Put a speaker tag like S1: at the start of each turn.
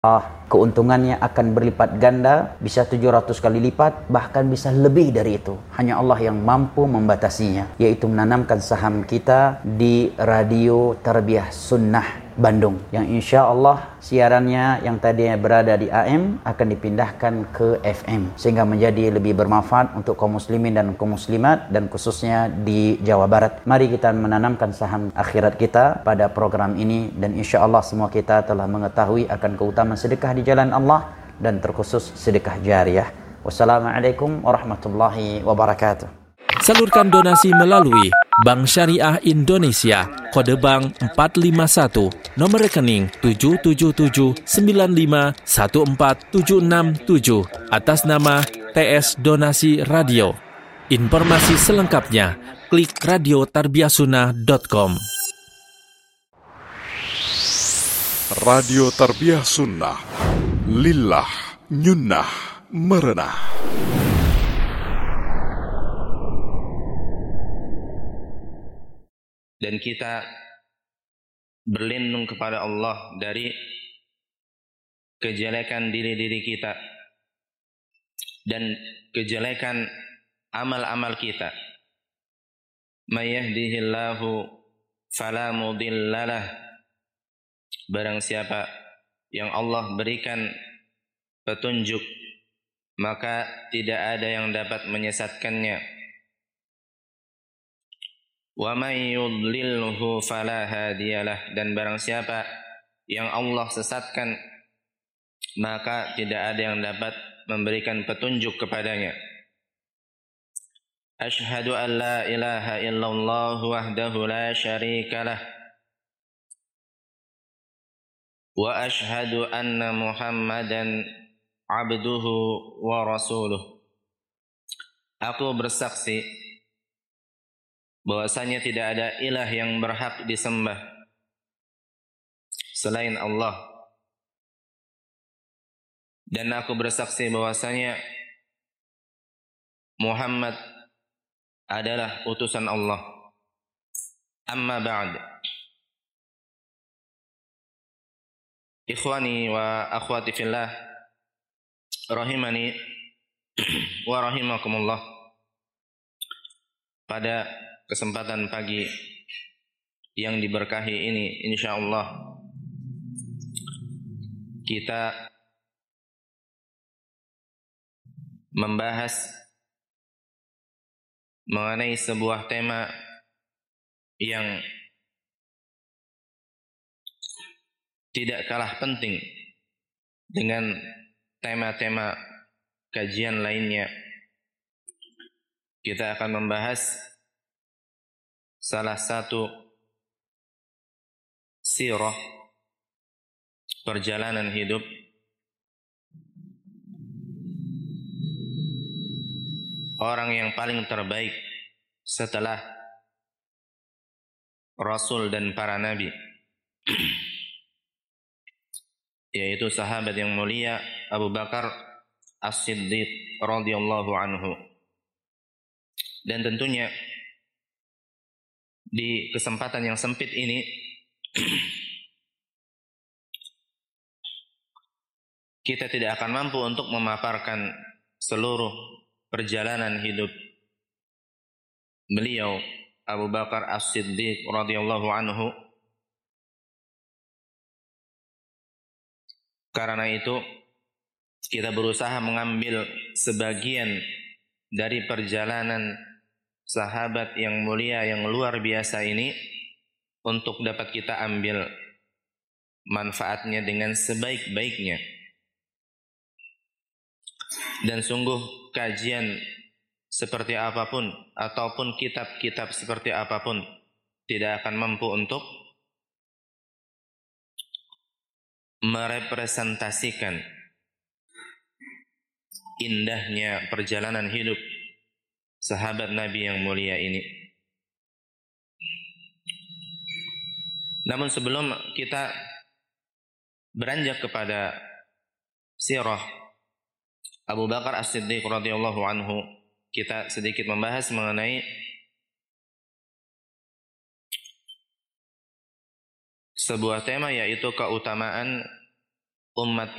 S1: keuntungannya akan berlipat ganda, bisa 700 kali lipat, bahkan bisa lebih dari itu. Hanya Allah yang mampu membatasinya, yaitu menanamkan saham kita di Radio Tarbiyah Sunnah Bandung, yang insya Allah siarannya yang tadinya berada di AM akan dipindahkan ke FM, sehingga menjadi lebih bermanfaat untuk kaum muslimin dan kaum muslimat, dan khususnya di Jawa Barat. Mari kita menanamkan saham akhirat kita pada program ini, dan insya Allah semua kita telah mengetahui akan keutamaan sedekah di jalan Allah, dan terkhusus sedekah jariah. Wassalamualaikum warahmatullahi wabarakatuh.
S2: Salurkan donasi melalui Bank Syariah Indonesia, kode bank 451, nomor rekening 77795147667, atas nama TS Donasi Radio. Informasi selengkapnya, klik radiotarbiyahsunnah.com.
S3: Radio Tarbiyah Sunnah, lillah, nyunnah, merenah.
S4: Dan kita berlindung kepada Allah dari kejelekan diri-diri kita dan kejelekan amal-amal kita. May yahdihillahu fala mudhillalah. Barang siapa yang Allah berikan petunjuk, maka tidak ada yang dapat menyesatkannya. Wa may yudlilhu fala hadiyalah. Dan barang siapa yang Allah sesatkan, maka tidak ada yang dapat memberikan petunjuk kepadanya. Asyhadu an la ilaha illallah wahdahu la syarikalah wa asyhadu anna Muhammadan abduhu wa rasuluh. Aku bersaksi bahwasanya tidak ada ilah yang berhak disembah selain Allah, dan aku bersaksi bahwasanya Muhammad adalah utusan Allah. Amma ba'd. Ikhwani wa akhwati fillah, rahimani wa rahimakumullah. Pada kesempatan pagi yang diberkahi ini, insyaallah kita membahas mengenai sebuah tema yang tidak kalah penting dengan tema-tema kajian lainnya. Kita akan membahas salah satu sirah, perjalanan hidup orang yang paling terbaik setelah Rasul dan para nabi, yaitu sahabat yang mulia Abu Bakar As-Siddiq radhiyallahu anhu. Dan tentunya di kesempatan yang sempit ini kita tidak akan mampu untuk memaparkan seluruh perjalanan hidup beliau Abu Bakar As-Siddiq radhiyallahu anhu. Karena itu kita berusaha mengambil sebagian dari perjalanan sahabat yang mulia, yang luar biasa ini, untuk dapat kita ambil manfaatnya dengan sebaik-baiknya. Dan sungguh kajian seperti apapun ataupun kitab-kitab seperti apapun tidak akan mampu untuk merepresentasikan indahnya perjalanan hidup sahabat Nabi yang mulia ini. Namun sebelum kita beranjak kepada sirah Abu Bakar As-Siddiq radhiyallahu anhu, kita sedikit membahas mengenai sebuah tema, yaitu keutamaan umat